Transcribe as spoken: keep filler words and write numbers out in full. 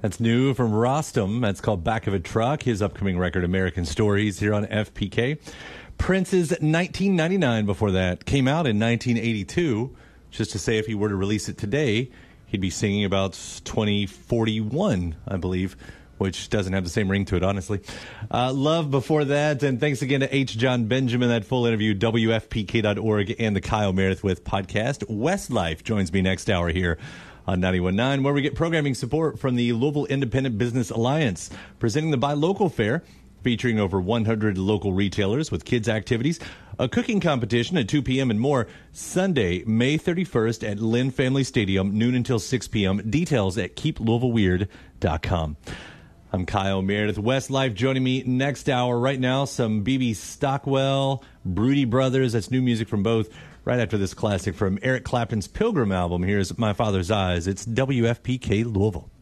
That's new from Rostam. That's called Back of a Truck. His upcoming record, American Stories, here on F P K. Prince's nineteen ninety-nine before that came out in nineteen eighty-two. Just to say, if he were to release it today, he'd be singing about twenty forty-one, I believe, which doesn't have the same ring to it, honestly. Uh, Love before that, and thanks again to H. John Benjamin. That full interview, W F P K dot org and the Kyle Meredith with podcast. Westlife joins me next hour here on ninety-one point nine, where we get programming support from the Louisville Independent Business Alliance, presenting the Buy Local Fair, featuring over one hundred local retailers with kids' activities, a cooking competition at two p.m. and more. Sunday, May thirty-first at Lynn Family Stadium, noon until six p.m. Details at keep louisville weird dot com. I'm Kyle Meredith. Westlife joining me next hour. Right now, some B B Stockwell, Broody Brothers. That's new music from both. Right after this classic from Eric Clapton's Pilgrim album, here's My Father's Eyes. It's W F P K Louisville.